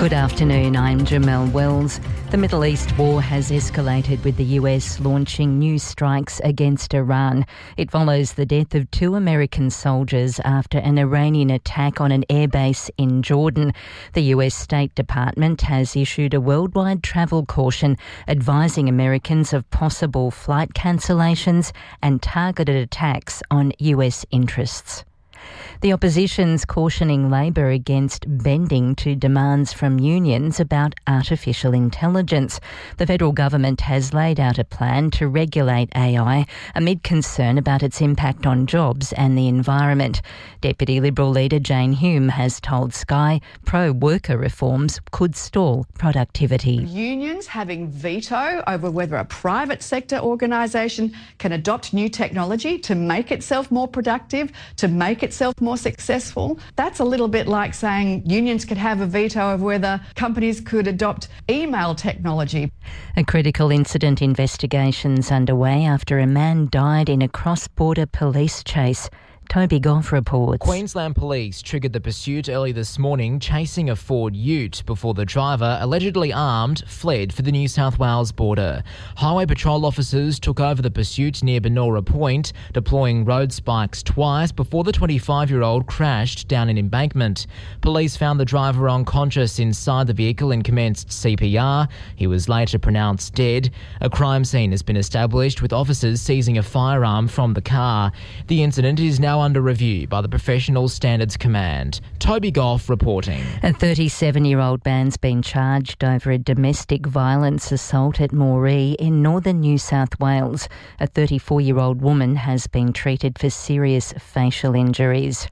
Good afternoon, I'm Jamelle Wells. The Middle East war has escalated with the US launching new strikes against Iran. It follows the death of 2 American soldiers after an Iranian attack on an airbase in Jordan. The US State Department has issued a worldwide travel caution advising Americans of possible flight cancellations and targeted attacks on US interests. The opposition's cautioning Labor against bending to demands from unions about artificial intelligence. The federal government has laid out a plan to regulate AI amid concern about its impact on jobs and the environment. Deputy Liberal leader Jane Hume has told Sky pro-worker reforms could stall productivity. Unions having veto over whether a private sector organisation can adopt new technology to make itself more productive, to make itself more successful. That's a little bit like saying unions could have a veto of whether companies could adopt email technology. A critical incident investigation's underway after a man died in a cross-border police chase. Toby Goff reports. Queensland Police triggered the pursuit early this morning, chasing a Ford Ute before the driver, allegedly armed, fled for the New South Wales border. Highway patrol officers took over the pursuit near Benora Point, deploying road spikes twice before the 25-year-old crashed down an embankment. Police found the driver unconscious inside the vehicle and commenced CPR. He was later pronounced dead. A crime scene has been established, with officers seizing a firearm from the car. The incident is now under review by the Professional Standards Command. Toby Goff reporting. A 37-year-old man's been charged over a domestic violence assault at Moree in northern New South Wales. A 34-year-old woman has been treated for serious facial injuries.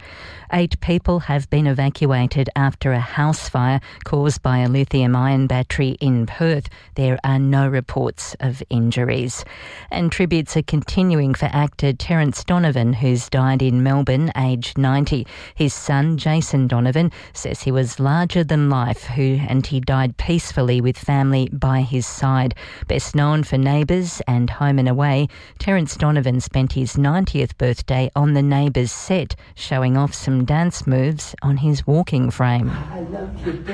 8 people have been evacuated after a house fire caused by a lithium-ion battery in Perth. There are no reports of injuries. And tributes are continuing for actor Terence Donovan, who's died in Melbourne, aged 90. His son, Jason Donovan, says he was larger than life, and he died peacefully with family by his side. Best known for Neighbours and Home and Away, Terence Donovan spent his 90th birthday on the Neighbours set, showing off some dance moves on his walking frame.